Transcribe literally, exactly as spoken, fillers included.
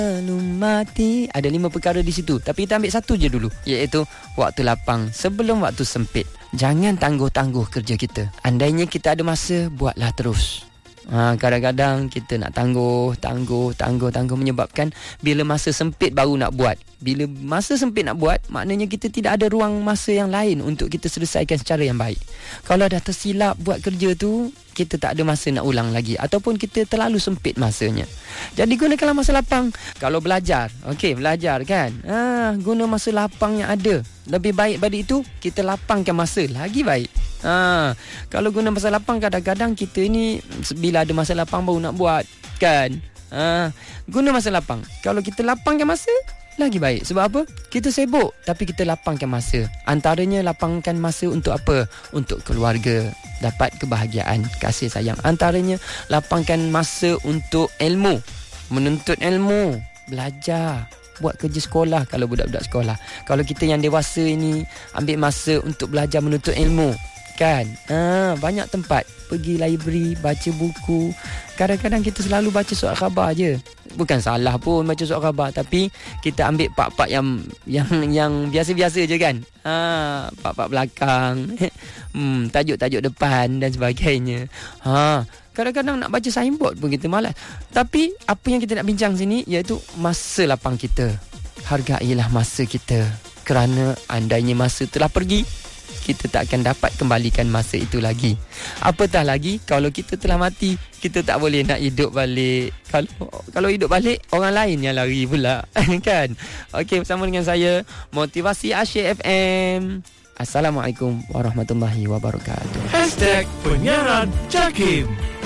mati. Ada lima perkara di situ, tapi kita ambil satu je dulu, iaitu waktu lapang sebelum waktu sempit. Jangan tangguh-tangguh kerja kita. Andainya kita ada masa, buatlah terus. Ha, kadang-kadang kita nak tangguh, tangguh, tangguh, tangguh menyebabkan bila masa sempit baru nak buat. Bila masa sempit nak buat, maknanya kita tidak ada ruang masa yang lain untuk kita selesaikan secara yang baik. Kalau dah tersilap buat kerja tu, kita tak ada masa nak ulang lagi, ataupun kita terlalu sempit masanya. Jadi gunakanlah masa lapang. Kalau belajar, okey, belajar kan, ha, guna masa lapang yang ada. Lebih baik pada itu, kita lapangkan masa, lagi baik. Ha, kalau guna masa lapang, kadang-kadang kita ni bila ada masa lapang baru nak buat kan. Ha, guna masa lapang. Kalau kita lapangkan masa, lagi baik. Sebab apa? Kita sibuk tapi kita lapangkan masa. Antaranya lapangkan masa untuk apa? Untuk keluarga, dapat kebahagiaan, kasih sayang. Antaranya lapangkan masa untuk ilmu, menuntut ilmu, belajar, buat kerja sekolah kalau budak-budak sekolah. Kalau kita yang dewasa ini, ambil masa untuk belajar menuntut ilmu kan. Ha, banyak tempat, pergi library, baca buku. Kadang-kadang kita selalu baca surat khabar je. Bukan salah pun baca surat khabar, tapi kita ambil part-part yang yang yang biasa-biasa je kan. Ha, part-part belakang, hmm, tajuk-tajuk depan dan sebagainya. Ha, kadang-kadang nak baca signboard pun kita malas. Tapi apa yang kita nak bincang sini iaitu masa lapang kita. Hargailah masa kita, kerana andainya masa telah pergi, kita tak akan dapat kembalikan masa itu lagi. Apatah lagi kalau kita telah mati, kita tak boleh nak hidup balik. Kalau kalau hidup balik, orang lain yang lari pula kan. Okey, bersama dengan saya Motivasi Asyik F M. Assalamualaikum warahmatullahi wabarakatuh. Hashtag Penyiaran Jakim.